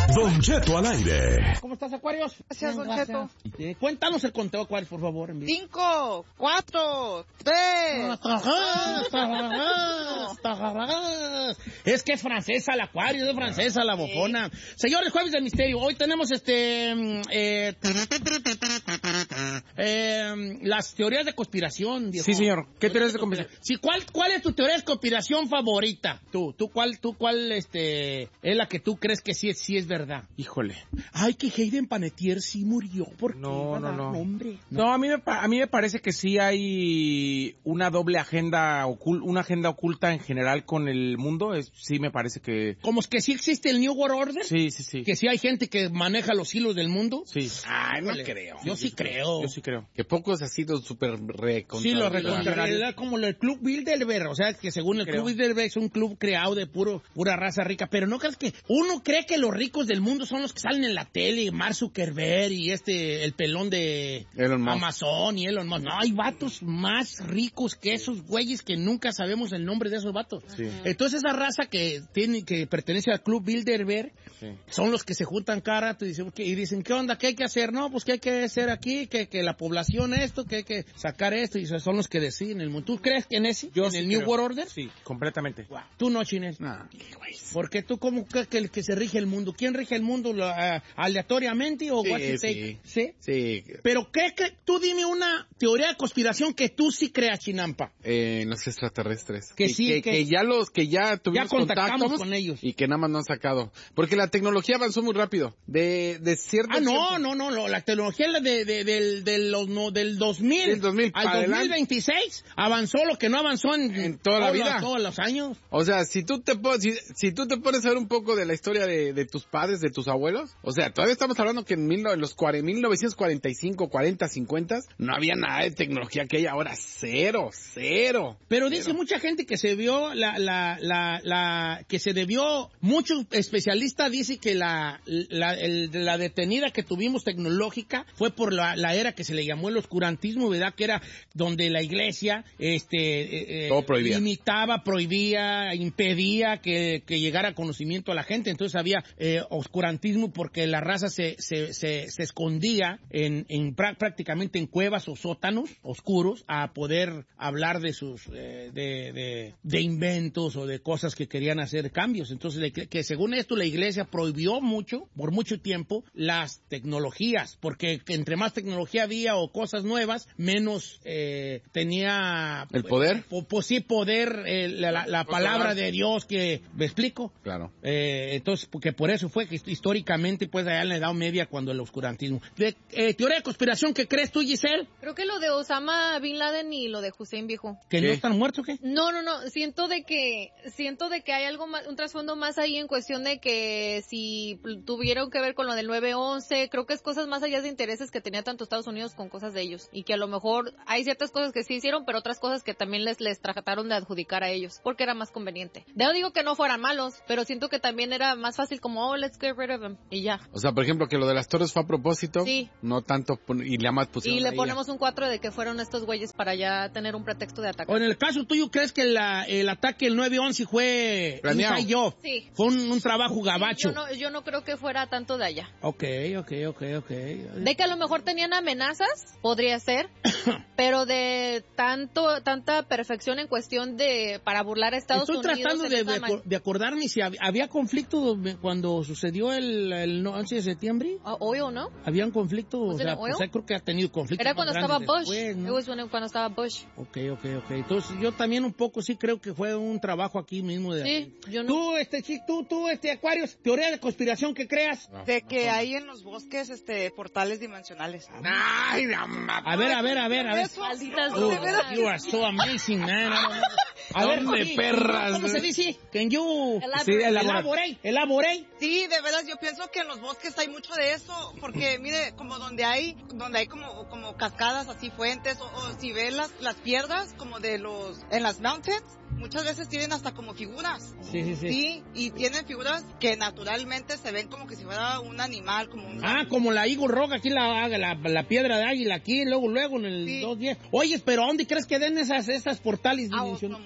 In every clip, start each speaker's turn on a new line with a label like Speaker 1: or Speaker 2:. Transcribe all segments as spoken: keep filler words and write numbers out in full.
Speaker 1: Don Cheto al aire.
Speaker 2: ¿Cómo estás, Acuarios?
Speaker 3: Gracias, Don Cheto.
Speaker 2: Eh, Cuéntanos el conteo, Acuarios, por favor. En vivo.
Speaker 3: Cinco, cuatro, tres.
Speaker 2: Es que es francesa la Acuarios, es francesa la bofona. Señores, Jueves de Misterio, hoy tenemos este... Eh, eh, las teorías de conspiración. Diego.
Speaker 4: Sí, señor. ¿Qué teorías de conspiración?
Speaker 2: Sí, ¿cuál, ¿cuál es tu teoría de conspiración favorita? Tú, tú, ¿cuál, tú, cuál, este, es la que tú crees que sí, sí es verdad?
Speaker 4: Híjole.
Speaker 2: Ay, que Hayden Panettiere sí murió. ¿Por qué?
Speaker 4: No, no, no.
Speaker 2: Nombre?
Speaker 4: No, no a, mí me, a mí me parece que sí hay una doble agenda, ocul, una agenda oculta en general con el mundo. Es, sí me parece que...
Speaker 2: ¿Como es que sí existe el New World Order?
Speaker 4: Sí, sí, sí.
Speaker 2: ¿Que sí hay gente que maneja los hilos del mundo?
Speaker 4: Sí.
Speaker 2: Ay, no creo. Yo sí, sí creo.
Speaker 4: Yo sí creo.
Speaker 5: Que pocos ha sido súper recontra.
Speaker 2: Sí, lo recontra. Como el Club Bilderberg, o sea, que según el creo. Club Bilderberg es un club creado de puro pura raza rica, pero no crees que uno cree que los ricos del mundo son los que salen en la tele, Mark Zuckerberg y este, el pelón de Amazon y Elon Musk. No, hay vatos más ricos que esos güeyes que nunca sabemos el nombre de esos vatos. Sí. Entonces esa raza que tiene, que pertenece al Club Bilderberg, sí, son los que se juntan cara y dicen, y dicen, ¿qué onda? ¿Qué hay que hacer? No, pues ¿qué hay que hacer aquí? Que, que la población esto, que hay que sacar esto, y son los que deciden el mundo. ¿Tú crees en ese?
Speaker 4: Yo
Speaker 2: ¿En
Speaker 4: sí
Speaker 2: el
Speaker 4: creo.
Speaker 2: New World Order?
Speaker 4: Sí, completamente.
Speaker 2: Wow. ¿Tú no, Chinel?
Speaker 4: No.
Speaker 2: Porque tú, ¿cómo crees que el que se rige el mundo? ¿Quién rige el mundo? ¿Lo, uh, ¿Aleatoriamente o
Speaker 5: sí,
Speaker 2: what you
Speaker 5: sí.
Speaker 2: take? ¿Sí?
Speaker 5: Sí.
Speaker 2: ¿Pero qué crees? Tú dime una teoría de conspiración que tú sí creas, Chinampa.
Speaker 5: Eh, los extraterrestres.
Speaker 2: Que
Speaker 5: y
Speaker 2: sí,
Speaker 5: que,
Speaker 2: que,
Speaker 5: que ya los, que ya tuvimos
Speaker 2: ya contactamos
Speaker 5: contactos
Speaker 2: con ellos.
Speaker 5: Y que nada más no han sacado. Porque la tecnología avanzó muy rápido. De, de cierto
Speaker 2: Ah, no,
Speaker 5: tiempo.
Speaker 2: no, no, no, la tecnología de, de, de, de los, no, del dos mil,
Speaker 5: del dos mil
Speaker 2: al dos mil veintiséis avanzó lo que no avanzó en,
Speaker 5: en toda la vida.
Speaker 2: Los, todos los años.
Speaker 5: O sea, si tú te pones, si, si tú te pones a ver un poco de la historia de, de tus padres, de tus abuelos, o sea, todavía estamos hablando que en mil, los mil novecientos cuarenta y cinco, cuarenta, cincuenta, no había nada de tecnología que hay ahora. Cero, cero.
Speaker 2: Pero
Speaker 5: cero.
Speaker 2: dice mucha gente que se vio, la, la, la, la, que se debió, muchos especialistas dicen que la, la, el, la detenida que tuvimos tecnológica fue por la, la era que se le llamó el oscurantismo, ¿verdad? Que era donde la iglesia, este, eh,
Speaker 5: Todo prohibía.
Speaker 2: limitaba, prohibía, impedía que, que llegara conocimiento a la gente. Entonces había eh, oscurantismo porque la raza se, se, se, se escondía en, en prácticamente en cuevas o sótanos oscuros a poder hablar de sus, eh, de, de, de inventos o de cosas que querían hacer cambios. Entonces, que según esto la iglesia prohibió mucho, por mucho tiempo, las tecnologías, porque entre más tecnología había o cosas nuevas, menos eh, tenía...
Speaker 5: ¿El poder?
Speaker 2: Pues, pues sí, poder, eh, la, la, la palabra de Dios que... ¿Me explico?
Speaker 5: Claro.
Speaker 2: Eh, entonces, porque por eso fue que históricamente, pues allá en la Edad Media, cuando el oscurantismo. De, eh, ¿Teoría de conspiración que crees tú, Giselle?
Speaker 3: Creo que lo de Osama Bin Laden y lo de Hussein viejo.
Speaker 2: ¿Que
Speaker 5: ¿Qué?
Speaker 2: no están muertos o qué?
Speaker 3: No, no, no, siento de que, siento de que hay algo más, un trasfondo más ahí en cuestión de que si tuvieron que ver con lo del nueve once, creo que es cosas más allá de intereses que tenía tanto Estados Unidos con cosas de ellos, y que a lo mejor hay ciertas cosas que sí hicieron, pero otras cosas que también les, les trataron de adjudicar a ellos, porque era más conveniente. No digo que no fueran malos, pero siento que también era más fácil como, oh, let's get rid of them, y ya.
Speaker 5: O sea, por ejemplo, que lo de las torres fue a propósito.
Speaker 3: Sí.
Speaker 5: No tanto, y le más pusieron
Speaker 3: Y le
Speaker 5: ahí
Speaker 3: ponemos
Speaker 5: ya.
Speaker 3: un cuatro de que fueron estos güeyes para ya tener un pretexto de ataque.
Speaker 2: O en el caso tuyo, ¿crees que la, el ataque el nueve once fue
Speaker 5: planeado?
Speaker 2: inside job?
Speaker 3: Sí.
Speaker 2: Fue un, un trabajo gabacho.
Speaker 3: Sí, yo, no, yo no creo que fuera tanto de allá.
Speaker 2: Ok, ok, ok, ok.
Speaker 3: De que a lo mejor tenían amenazas, podría ser, pero de tanto tanta perfección en cuestión de para burlar a Estados
Speaker 2: Estoy
Speaker 3: Unidos.
Speaker 2: Estoy tratando de,
Speaker 3: de,
Speaker 2: de, de acordarme si había, había conflicto cuando sucedió el, el once de septiembre.
Speaker 3: ¿Hoy o no?
Speaker 2: Había un conflicto, o sea, pues, creo que ha tenido conflicto.
Speaker 3: Era cuando estaba Bush.
Speaker 2: Después, ¿no?
Speaker 3: It was when, cuando estaba Bush.
Speaker 2: Ok, ok, ok. Entonces yo también un poco sí creo que fue un trabajo aquí mismo. De
Speaker 3: sí, yo no.
Speaker 2: Tú, este, tú, tú, este, Acuarios, teoría de conspiración que creas.
Speaker 6: No, de que no, hay en los bosques, este, portales dimensionales.
Speaker 2: Ay, a ver, a ver, a ver, a ver.
Speaker 3: Malditas
Speaker 2: oh, you are so amazing, man. A ver,
Speaker 5: de
Speaker 2: sí,
Speaker 5: perras.
Speaker 2: ¿cómo se dice? Can you
Speaker 3: elaborate.
Speaker 2: Sí, elaborate, elaborate.
Speaker 6: Sí, de verdad, yo pienso que en los bosques hay mucho de eso, porque mire, como donde hay, donde hay como, como cascadas, así fuentes, o, o si ves las, las piedras, como de los, en las mountains, muchas veces tienen hasta como figuras.
Speaker 2: Sí, sí, sí.
Speaker 6: Sí, y tienen figuras que naturalmente se ven como que si fuera un animal, como un...
Speaker 2: Ah, como la Eagle Rock, aquí la, la, la piedra de águila, aquí, luego, luego en el
Speaker 6: sí.
Speaker 2: dos diez. Oye, pero ¿a dónde crees que den esas, esas portales
Speaker 6: a
Speaker 2: dimensionales?
Speaker 6: otro mundo.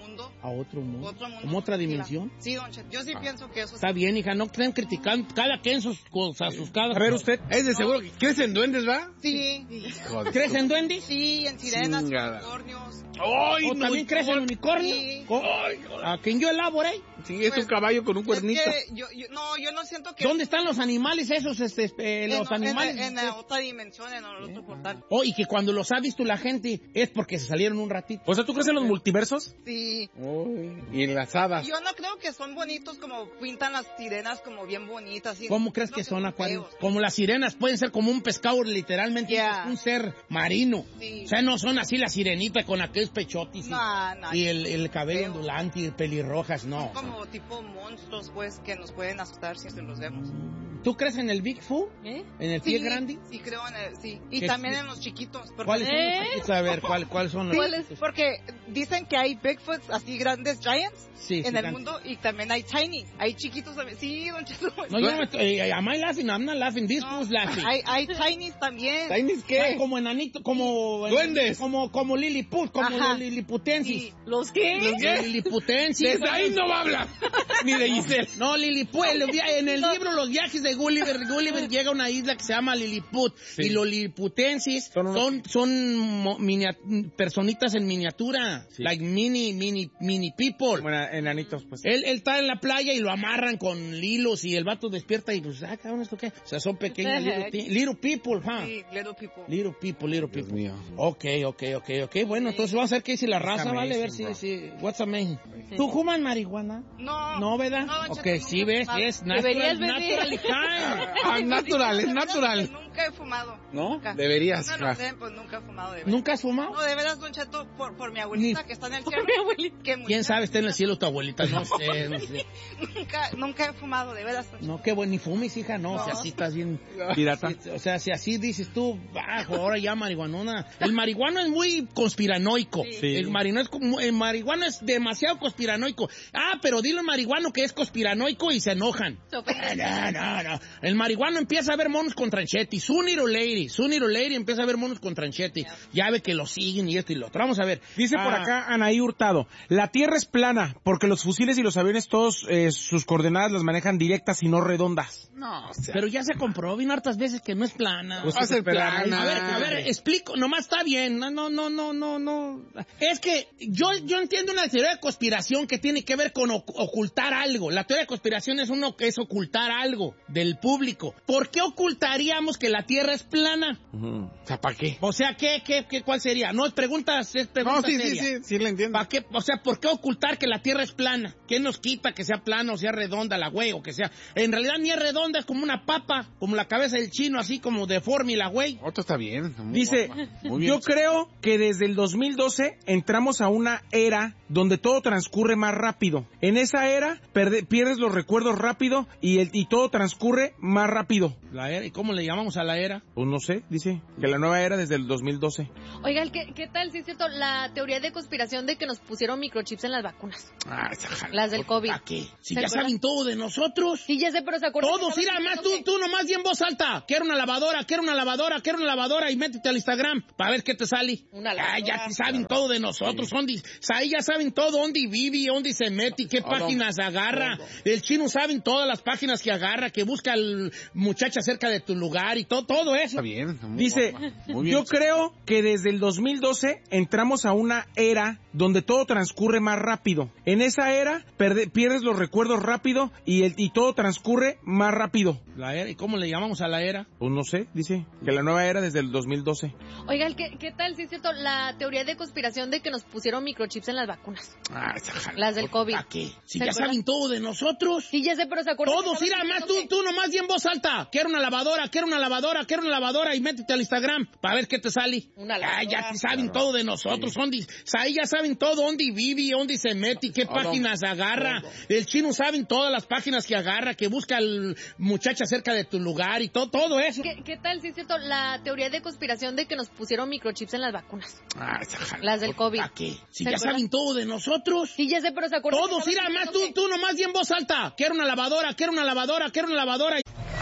Speaker 2: A otro mundo.
Speaker 6: Otro mundo.
Speaker 2: ¿Como otra dimensión?
Speaker 6: Sí, don Cheto. Yo sí ah. pienso que eso...
Speaker 2: Está sí. bien, hija. No estén criticando cada quien sus cosas, sus cada...
Speaker 5: A ver, usted, ¿es de seguro que crece en duendes, va?
Speaker 6: Sí.
Speaker 2: ¿Crece en duendes?
Speaker 6: Sí, en sirenas, unicornios.
Speaker 2: ¡Ay, ¿O no, también crece en unicornio?
Speaker 6: Sí.
Speaker 2: Ay, ¿a quién yo elaboré?
Speaker 5: Sí, es pues, un caballo con un cuernito.
Speaker 6: Es que yo, yo, no, yo no siento que...
Speaker 2: ¿Dónde están los animales esos, este, eh, los
Speaker 6: en,
Speaker 2: animales?
Speaker 6: En, en, en la otra dimensión, en el otro portal.
Speaker 2: Oh, y que cuando los ha visto la gente es porque se salieron un ratito.
Speaker 4: O sea, ¿tú crees en los multiversos?
Speaker 6: Sí.
Speaker 5: Oh, y en las hadas.
Speaker 6: Yo no creo que son bonitos como pintan las sirenas como bien bonitas.
Speaker 2: ¿Cómo crees que, que son, Acuario? Como las sirenas pueden ser como un pescado literalmente, yeah. un ser marino. Sí. O sea, no son así la sirenita con aquellos pechotis
Speaker 6: no, no,
Speaker 2: y el, el cabello ondulante y pelirrojas, no.
Speaker 6: Son como tipo monstruos, pues, que nos pueden asustar si los vemos.
Speaker 2: ¿Tú crees en el Bigfoot? ¿Eh? ¿En el pie
Speaker 6: sí,
Speaker 2: grande?
Speaker 6: Sí, creo en el, sí. Y también en los chiquitos.
Speaker 2: ¿Cuáles son
Speaker 6: ¿Eh?
Speaker 2: los chiquitos? A ver, ¿cuál, ¿cuáles son los
Speaker 6: sí,
Speaker 2: chiquitos?
Speaker 6: Porque dicen que hay Bigfoots así grandes, giants,
Speaker 2: sí,
Speaker 6: en
Speaker 2: gigante.
Speaker 6: el mundo, y también hay tiny, hay chiquitos también. Sí, don Cheto.
Speaker 2: No, yo no estoy, eh, am I laughing? I'm not laughing, this
Speaker 6: no,
Speaker 2: was laughing.
Speaker 6: Hay, hay tinies también.
Speaker 5: ¿Tinies qué?
Speaker 2: Ay, como enanito, como...
Speaker 5: Duendes.
Speaker 2: Como, como Lilliput, como Ajá. los Liliputensis.
Speaker 6: Sí. ¿Los qué?
Speaker 2: ¿Los qué? Los Liliputensis.
Speaker 5: Desde ahí no va a hablar. Ni de Giselle.
Speaker 2: No, Lilliput, en el libro Los viajes de Gulliver, Gulliver llega a una isla que se llama Lilliput, sí. y los Liliputensis son, unos... son, son miniat... personitas en miniatura, sí. like mini, mini, mini people.
Speaker 4: Bueno, enanitos, pues.
Speaker 2: Él, él está en la playa y lo amarran con hilos y el vato despierta y pues, ah, cabrón, ¿esto qué? O sea, son pequeños little, little people, huh?
Speaker 6: Sí, little people.
Speaker 2: Little people, little people.
Speaker 5: Dios mío.
Speaker 2: Ok, ok, ok, ok. Bueno, sí. entonces vamos a ver qué dice la raza, amazing, ¿vale? A ver si, si, what's amazing. Sí. ¿Tú fumas marihuana?
Speaker 6: No.
Speaker 2: ¿No, verdad?
Speaker 6: No,
Speaker 2: ok, sí, ves, es natural, natural
Speaker 5: Ah, natural, es natural.
Speaker 6: Nunca he fumado.
Speaker 5: ¿No?
Speaker 6: Nunca.
Speaker 5: Deberías.
Speaker 6: No, no sé, pues nunca he fumado, de verdad.
Speaker 2: ¿Nunca has fumado?
Speaker 6: No, de verdad, don Cheto, por, por mi abuelita Ni... que está en el cielo.
Speaker 2: ¿Quién sabe está en el cielo tu abuelita? No sé, no sé.
Speaker 6: nunca, nunca he fumado, de verdad.
Speaker 2: No, qué bueno, ni fumes, hija, no, no. Si así estás bien...
Speaker 4: Pirata.
Speaker 2: Si, o sea, si así dices tú, bajo, ahora ya marihuanona. El marihuano es muy conspiranoico. Sí. El, marihuano es como, el marihuano es demasiado conspiranoico. Ah, pero dile al marihuano que es conspiranoico y se enojan. No, no, no. El marihuano empieza a ver monos con tranchetti. Suniro Lady, Suniro Lady empieza a ver monos con tranchetti. Yeah. Ya ve que lo siguen y esto y lo otro. Vamos a ver.
Speaker 4: Dice ah. por acá Anaí Hurtado, la Tierra es plana porque los fusiles y los aviones todos eh, sus coordenadas las manejan directas y no redondas.
Speaker 2: No, o sea, pero ya se comprobó bien hartas veces que no es plana.
Speaker 5: Pues va a ser plana.
Speaker 2: A ver, a ver, explico, nomás está bien. No, no, no, no, no, no. Es que yo, yo entiendo una teoría de conspiración que tiene que ver con ocultar algo. La teoría de conspiración es uno que es ocultar algo del público. ¿Por qué ocultaríamos que la Tierra es plana?
Speaker 5: Uh-huh. O sea, ¿para qué?
Speaker 2: O sea, ¿qué, qué, qué, cuál sería? No es preguntas, es pregunta
Speaker 5: No, sí,
Speaker 2: seria.
Speaker 5: sí, sí, sí, le entiendo.
Speaker 2: ¿Para qué? O sea, ¿por qué ocultar que la Tierra es plana? ¿Qué nos quita que sea plana o sea redonda la güey o que sea? En realidad ni es redonda, es como una papa, como la cabeza del chino, así como deforme la güey.
Speaker 5: Otro está bien.
Speaker 4: Dice, muy bien. Yo creo que desde el dos mil doce entramos a una era donde todo transcurre más rápido. En esa era perde, pierdes los recuerdos rápido y, el, y todo transcurre más rápido.
Speaker 2: ¿La era? ¿Y cómo le llamamos a la era?
Speaker 4: Pues no sé, dice, que la nueva era desde el dos mil doce.
Speaker 3: Oigan, ¿qué, qué tal, si es cierto, la teoría de conspiración de que nos pusieron microchips en las vacunas?
Speaker 5: Ah, esa
Speaker 3: Las del COVID.
Speaker 2: ¿Para qué? Si ya acuerdan? Saben todo de nosotros.
Speaker 3: Sí, ya sé, pero ¿se acuerdan?
Speaker 2: Todos, mira, más tú, tú nomás di en voz alta. Quiero una lavadora, quiero una lavadora, quiero una lavadora y métete al Instagram para ver qué te sale.
Speaker 3: Una lavadora.
Speaker 2: Ah, ya saben todo de nosotros. Sí. Dónde, ahí ya saben todo, dónde vive, dónde se mete, qué oh, páginas no. agarra. Oh, no. El chino saben todas las páginas que agarra, que busca al muchacho cerca de tu lugar y todo, todo eso.
Speaker 5: Está bien.
Speaker 4: Dice, muy bien. Yo creo que desde el dos mil doce entramos a una era donde todo transcurre más rápido. En esa era perde, pierdes los recuerdos rápido y, el, y todo transcurre más rápido.
Speaker 2: ¿La era? ¿Y cómo le llamamos a la era?
Speaker 4: Pues no sé, dice, que la nueva era desde el dos mil doce.
Speaker 3: Oigan, ¿qué, qué tal, si es cierto, la teoría de conspiración de que nos pusieron microchips en las vacunas?
Speaker 5: Ah, esa
Speaker 3: Las del COVID.
Speaker 2: ¿Para qué? Si ya acuerdan? Saben todo de nosotros.
Speaker 3: Sí, ya sé, pero ¿se acuerdan?
Speaker 2: Todos, mira, más tú, tú nomás di en voz alta. Quiero una lavadora, quiero una lavadora, quiero una lavadora y métete al Instagram para ver qué te sale.
Speaker 3: Una lavadora.
Speaker 2: Ah, ya saben claro. todo de nosotros. Sí. Dónde, ahí ya saben todo, dónde vive, dónde se mete, qué oh, páginas no. agarra. Oh, no. El chino saben todas las páginas que agarra, que busca al muchacho cerca de tu lugar y todo, todo eso.
Speaker 3: ¿Qué, qué tal, si es cierto, la teoría de conspiración de que nos pusieron microchips en las vacunas?
Speaker 5: Ah, esa
Speaker 3: Las del COVID.
Speaker 2: ¿Para qué? Si ya acuerdan? Saben todo de nosotros.
Speaker 3: Sí, ya sé, pero ¿se acuerdan?
Speaker 2: Todos, mira, más tú, tú nomás di en voz alta. Quiero una lavadora, quiero una lavadora, quiero una lavadora.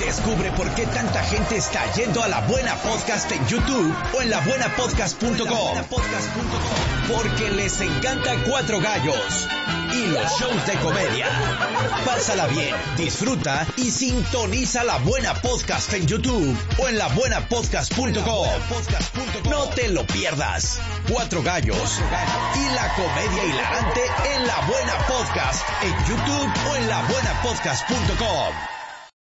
Speaker 1: Descubre por qué tanta gente está yendo a La Buena Podcast en YouTube o en la buena podcast punto com. Porque les encanta Cuatro Gallos y los shows de comedia. Pásala bien, disfruta y sintoniza La Buena Podcast en YouTube o en la buena podcast punto com. No te lo pierdas. Cuatro Gallos y la comedia hilarante en La Buena Podcast en YouTube o en la buena podcast punto com.